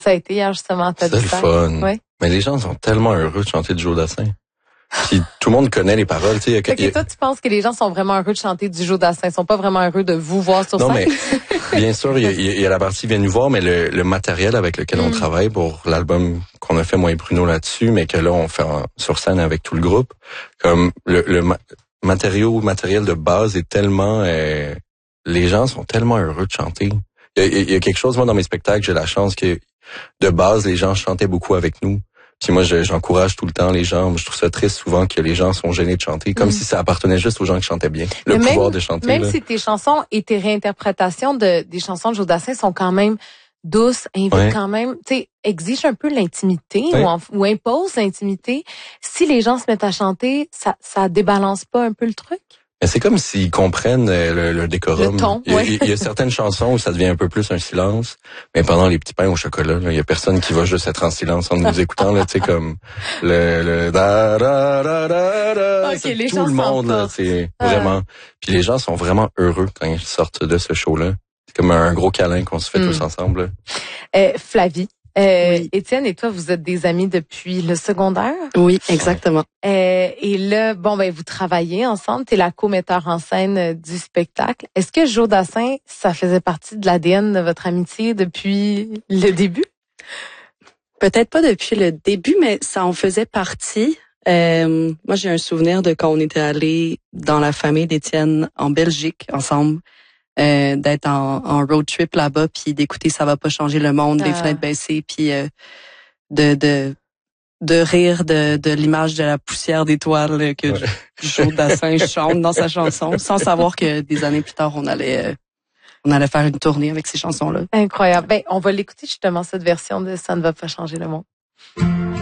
Ça a été hier, justement, t'as C'est dit le ça. fun. Ouais. Mais les gens sont tellement heureux de chanter du Joe Dassin. Puis tout le monde connaît les paroles, tu sais. Fait que toi, tu penses que les gens sont vraiment heureux de chanter du Joe Dassin, ils sont pas vraiment heureux de vous voir sur Non, scène? mais bien sûr, il y a la partie viens nous voir, mais le matériel avec lequel on travaille pour l'album qu'on a fait moi et Bruno là-dessus, mais que là on fait sur scène avec tout le groupe, comme le matériel de base est tellement, les gens sont tellement heureux de chanter. Il y a quelque chose, moi dans mes spectacles, j'ai la chance que de base les gens chantaient beaucoup avec nous. Puis moi, j'encourage tout le temps les gens. Je trouve ça triste souvent que les gens sont gênés de chanter, comme si ça appartenait juste aux gens qui chantaient bien. Le pouvoir de chanter. Même si tes chansons et tes réinterprétations des chansons de Joe Dassin sont quand même douces, invitent quand même, tu sais, exigent un peu l'intimité ou imposent l'intimité. Si les gens se mettent à chanter, ça débalance pas un peu le truc? Mais c'est comme s'ils comprennent le décorum. Le ton, il y a certaines chansons où ça devient un peu plus un silence, mais pendant les petits pains au chocolat, il y a personne qui va juste être en silence en nous écoutant, là, tu sais, comme le da da da da da. Okay, c'est tout le monde, là, c'est vraiment. Puis les gens sont vraiment heureux quand ils sortent de ce show-là. C'est comme un gros câlin qu'on se fait tous ensemble. Flavie. Oui. Étienne et toi, vous êtes des amis depuis le secondaire? Oui, exactement. Et là, vous travaillez ensemble. T'es la co-metteur en scène du spectacle. Est-ce que Joe Dassin, ça faisait partie de l'ADN de votre amitié depuis le début? Peut-être pas depuis le début, mais ça en faisait partie. Moi, j'ai un souvenir de quand on était allés dans la famille d'Étienne en Belgique ensemble. D'être en road trip là-bas puis d'écouter Ça va pas changer le monde, les fenêtres baissées puis de rire de l'image de la poussière d'étoiles que Joe Dassin chante dans sa chanson sans savoir que des années plus tard on allait faire une tournée avec ces chansons-là. Incroyable. On va l'écouter justement cette version de Ça ne va pas changer le monde.